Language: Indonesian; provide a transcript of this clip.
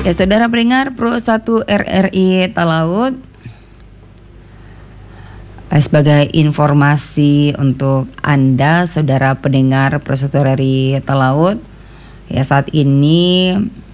Ya, saudara pendengar Pro 1 RRI Talaut, sebagai informasi untuk Anda, saudara pendengar Pro 1 RRI Talaut, ya saat ini